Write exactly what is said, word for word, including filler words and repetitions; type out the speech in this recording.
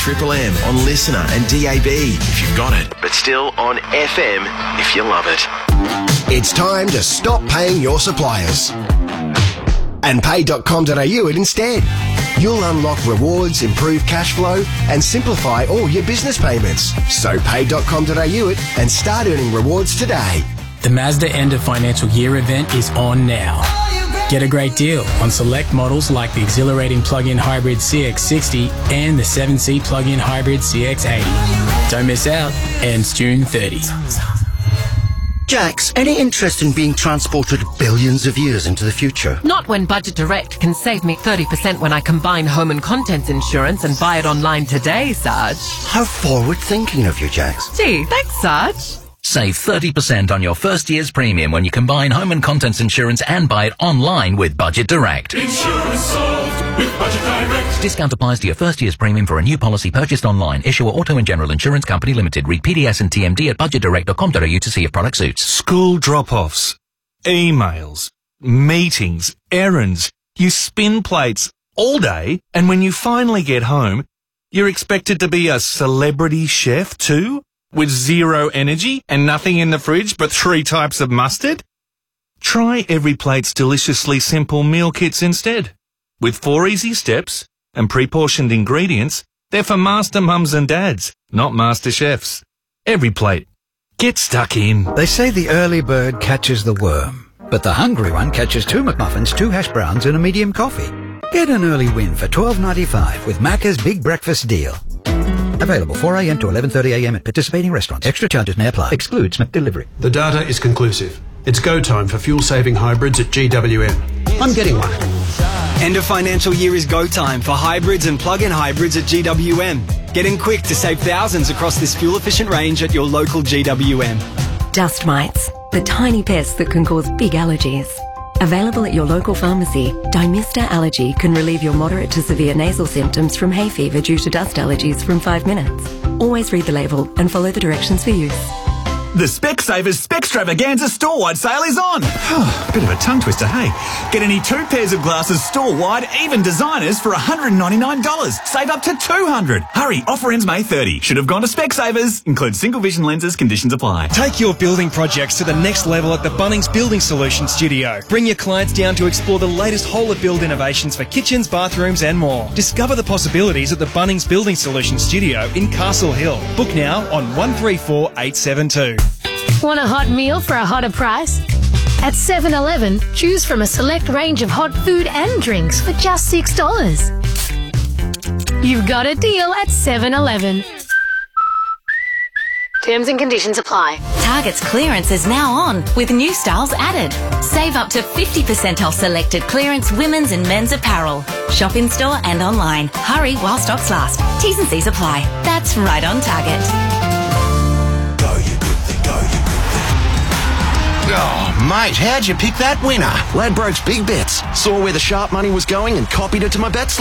Triple M on Listener and D A B if you've got it, but still on F M if you love it. It's time to stop paying your suppliers and pay dot com dot a u it instead. You'll unlock rewards, improve cash flow and simplify all your business payments. So pay dot com dot a u it and start earning rewards today. The Mazda End of Financial Year event is on now. Get a great deal on select models like the exhilarating plug-in hybrid C X sixty and the seven seat plug-in hybrid C X eighty. Don't miss out. Ends June thirtieth. Jax, any interest in being transported billions of years into the future? Not when Budget Direct can save me thirty percent when I combine home and contents insurance and buy it online today, Sarge. How forward-thinking of you, Jax. Gee, thanks, Sarge. Save thirty percent on your first year's premium when you combine home and contents insurance and buy it online with Budget Direct. Insurance solved with Budget Direct. Discount applies to your first year's premium for a new policy purchased online. Issuer Auto and General Insurance Company Limited. Read P D S and T M D at budget direct dot com dot a u to see if product suits. School drop-offs, emails, meetings, errands. You spin plates all day, and when you finally get home, you're expected to be a celebrity chef too? With zero energy and nothing in the fridge but three types of mustard? Try Every Plate's deliciously simple meal kits instead. With four easy steps and pre-portioned ingredients, they're for master mums and dads, not master chefs. Every Plate. Get stuck in. They say the early bird catches the worm, but the hungry one catches two McMuffins, two hash browns and a medium coffee. Get an early win for twelve ninety-five with Macca's Big Breakfast Deal. Available four a m to eleven thirty a m at participating restaurants. Extra charges may apply. Excludes McDelivery. The data is conclusive. It's go time for fuel-saving hybrids at G W M. I'm getting one. End of financial year is go time for hybrids and plug-in hybrids at G W M. Get in quick to save thousands across this fuel-efficient range at your local G W M. Dust mites, the tiny pests that can cause big allergies. Available at your local pharmacy, Dymista Allergy can relieve your moderate to severe nasal symptoms from hay fever due to dust allergies from five minutes. Always read the label and follow the directions for use. The Specsavers Specstravaganza store-wide sale is on. Bit of a tongue twister, hey? Get any two pairs of glasses store-wide, even designers, for one hundred ninety-nine dollars. Save up to two hundred dollars. Hurry, offer ends May thirtieth. Should have gone to Specsavers. Includes single vision lenses, conditions apply. Take your building projects to the next level at the Bunnings Building Solutions Studio. Bring your clients down to explore the latest whole-of-build innovations for kitchens, bathrooms and more. Discover the possibilities at the Bunnings Building Solutions Studio in Castle Hill. Book now on one three four eight seven two. Want a hot meal for a hotter price? At seven eleven, choose from a select range of hot food and drinks for just six dollars. You've got a deal at seven eleven. Terms and conditions apply. Target's clearance is now on with new styles added. Save up to fifty percent off selected clearance women's and men's apparel. Shop in store and online. Hurry while stocks last. T's and C's apply. That's right on Target. Oh, mate, how'd you pick that winner? Ladbrokes Big Bets. Saw where the sharp money was going and copied it to my bets